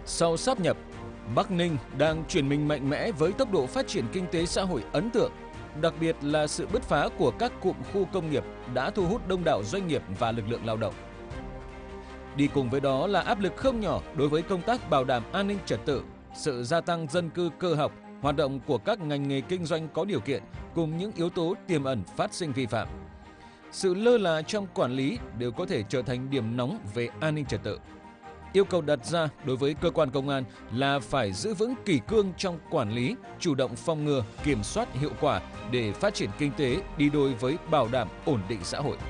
Sau sáp nhập, Bắc Ninh đang chuyển mình mạnh mẽ với tốc độ phát triển kinh tế xã hội ấn tượng, đặc biệt là sự bứt phá của các cụm khu công nghiệp đã thu hút đông đảo doanh nghiệp và lực lượng lao động. Đi cùng với đó là áp lực không nhỏ đối với công tác bảo đảm an ninh trật tự, sự gia tăng dân cư cơ học, hoạt động của các ngành nghề kinh doanh có điều kiện cùng những yếu tố tiềm ẩn phát sinh vi phạm. Sự lơ là trong quản lý đều có thể trở thành điểm nóng về an ninh trật tự. Yêu cầu đặt ra đối với cơ quan công an là phải giữ vững kỷ cương trong quản lý, chủ động phòng ngừa, kiểm soát hiệu quả để phát triển kinh tế đi đôi với bảo đảm ổn định xã hội.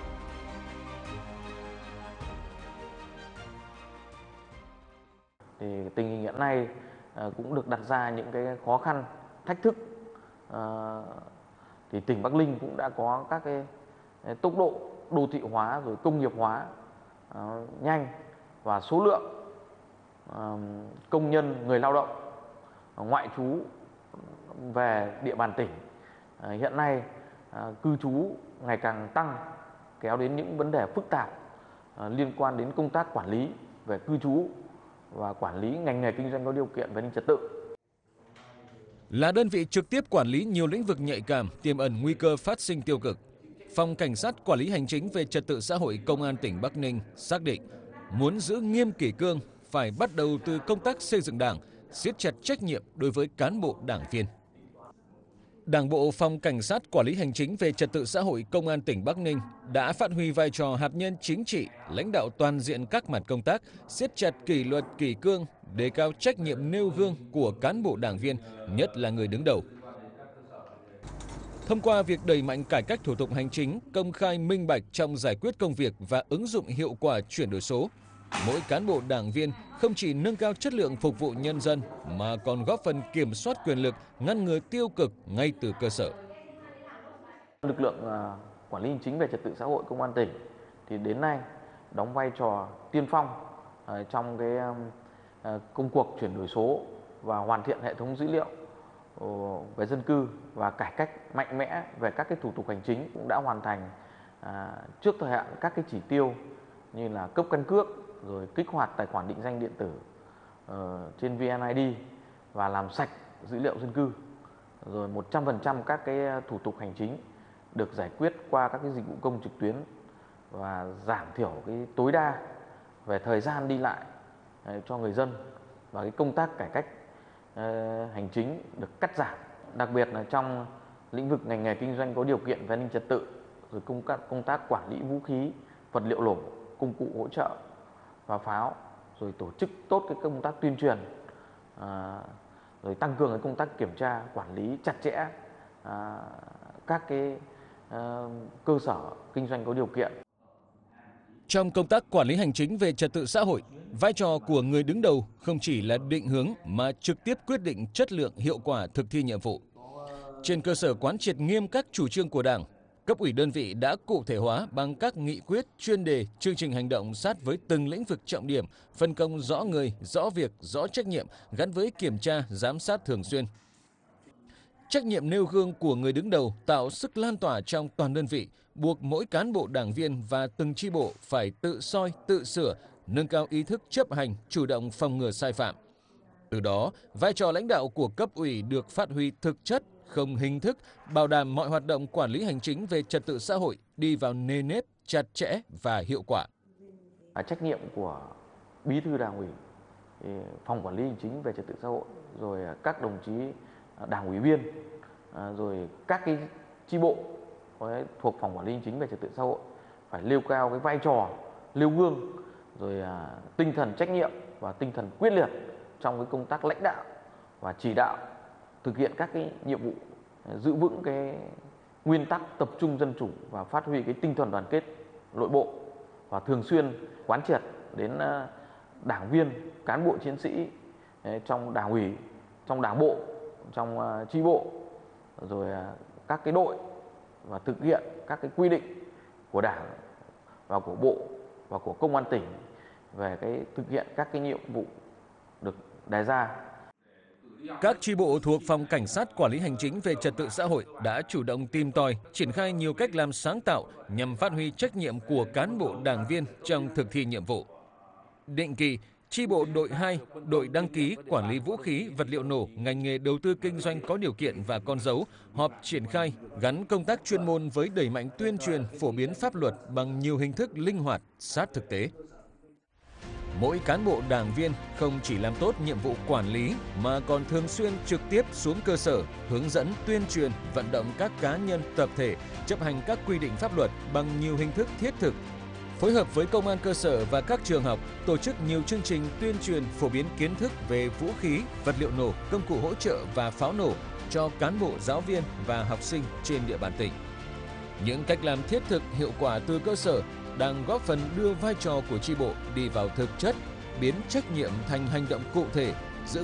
Thì tình hình hiện nay cũng được đặt ra những cái khó khăn, thách thức. Thì tỉnh Bắc Ninh cũng đã có các cái tốc độ đô thị hóa rồi công nghiệp hóa nhanh, và số lượng công nhân, người lao động ngoại trú về địa bàn tỉnh hiện nay cư trú ngày càng tăng, kéo đến những vấn đề phức tạp liên quan đến công tác quản lý về cư trú và quản lý ngành nghề kinh doanh có điều kiện về an ninh trật tự. Là đơn vị trực tiếp quản lý nhiều lĩnh vực nhạy cảm, tiềm ẩn nguy cơ phát sinh tiêu cực, Phòng Cảnh sát Quản lý Hành chính về Trật tự xã hội Công an tỉnh Bắc Ninh xác định muốn giữ nghiêm kỷ cương phải bắt đầu từ công tác xây dựng Đảng, siết chặt trách nhiệm đối với cán bộ đảng viên. Đảng bộ Phòng Cảnh sát Quản lý Hành chính về Trật tự xã hội Công an tỉnh Bắc Ninh đã phát huy vai trò hạt nhân chính trị, lãnh đạo toàn diện các mặt công tác, siết chặt kỷ luật kỷ cương, đề cao trách nhiệm nêu gương của cán bộ đảng viên, nhất là người đứng đầu. Thông qua việc đẩy mạnh cải cách thủ tục hành chính, công khai minh bạch trong giải quyết công việc và ứng dụng hiệu quả chuyển đổi số, mỗi cán bộ đảng viên không chỉ nâng cao chất lượng phục vụ nhân dân mà còn góp phần kiểm soát quyền lực, ngăn ngừa tiêu cực ngay từ cơ sở. Lực lượng quản lý hành chính về trật tự xã hội Công an tỉnh thì đến nay đóng vai trò tiên phong trong cái công cuộc chuyển đổi số và hoàn thiện hệ thống dữ liệu về dân cư và cải cách mạnh mẽ về các cái thủ tục hành chính, cũng đã hoàn thành trước thời hạn các cái chỉ tiêu như là cấp căn cước, rồi kích hoạt tài khoản định danh điện tử trên VNID và làm sạch dữ liệu dân cư, rồi 100% các cái thủ tục hành chính được giải quyết qua các cái dịch vụ công trực tuyến và giảm thiểu cái tối đa về thời gian đi lại cho người dân, và cái công tác cải cách hành chính được cắt giảm. Đặc biệt là trong lĩnh vực ngành nghề kinh doanh có điều kiện về an ninh trật tự, rồi công tác quản lý vũ khí, vật liệu nổ, công cụ hỗ trợ và pháo, rồi tổ chức tốt cái công tác tuyên truyền, rồi tăng cường cái công tác kiểm tra, quản lý chặt chẽ các cái cơ sở kinh doanh có điều kiện. Trong công tác quản lý hành chính về trật tự xã hội, vai trò của người đứng đầu không chỉ là định hướng mà trực tiếp quyết định chất lượng, hiệu quả thực thi nhiệm vụ. Trên cơ sở quán triệt nghiêm các chủ trương của Đảng, cấp ủy đơn vị đã cụ thể hóa bằng các nghị quyết, chuyên đề, chương trình hành động sát với từng lĩnh vực trọng điểm, phân công rõ người, rõ việc, rõ trách nhiệm gắn với kiểm tra, giám sát thường xuyên. Trách nhiệm nêu gương của người đứng đầu tạo sức lan tỏa trong toàn đơn vị, buộc mỗi cán bộ đảng viên và từng chi bộ phải tự soi, tự sửa, nâng cao ý thức chấp hành, chủ động phòng ngừa sai phạm. Từ đó, vai trò lãnh đạo của cấp ủy được phát huy thực chất, không hình thức, bảo đảm mọi hoạt động quản lý hành chính về trật tự xã hội đi vào nề nếp, chặt chẽ và hiệu quả. Trách nhiệm của Bí thư Đảng ủy, Phòng Quản lý Hành chính về trật tự xã hội, rồi các đồng chí đảng ủy viên, rồi các cái chi bộ thuộc Phòng Quản lý Hành chính về trật tự xã hội phải nêu cao cái vai trò nêu gương, rồi tinh thần trách nhiệm và tinh thần quyết liệt trong cái công tác lãnh đạo và chỉ đạo thực hiện các cái nhiệm vụ, giữ vững cái nguyên tắc tập trung dân chủ và phát huy cái tinh thần đoàn kết nội bộ, và thường xuyên quán triệt đến đảng viên, cán bộ chiến sĩ trong đảng ủy, trong đảng bộ, trong chi bộ, rồi các cái đội, và thực hiện các cái quy định của Đảng và của Bộ và của Công an tỉnh về cái thực hiện các cái nhiệm vụ được đề ra. Các chi bộ thuộc Phòng Cảnh sát Quản lý Hành chính về trật tự xã hội đã chủ động tìm tòi, triển khai nhiều cách làm sáng tạo nhằm phát huy trách nhiệm của cán bộ đảng viên trong thực thi nhiệm vụ. Định kỳ, Chi bộ đội 2, đội đăng ký quản lý vũ khí, vật liệu nổ, ngành nghề đầu tư kinh doanh có điều kiện và con dấu họp triển khai gắn công tác chuyên môn với đẩy mạnh tuyên truyền, phổ biến pháp luật bằng nhiều hình thức linh hoạt, sát thực tế. Mỗi cán bộ đảng viên không chỉ làm tốt nhiệm vụ quản lý mà còn thường xuyên trực tiếp xuống cơ sở, hướng dẫn, tuyên truyền, vận động các cá nhân, tập thể chấp hành các quy định pháp luật bằng nhiều hình thức thiết thực. Phối hợp với công an cơ sở và các trường học, tổ chức nhiều chương trình tuyên truyền phổ biến kiến thức về vũ khí, vật liệu nổ, công cụ hỗ trợ và pháo nổ cho cán bộ, giáo viên và học sinh trên địa bàn tỉnh. Những cách làm thiết thực, hiệu quả từ cơ sở đang góp phần đưa vai trò của chi bộ đi vào thực chất, biến trách nhiệm thành hành động cụ thể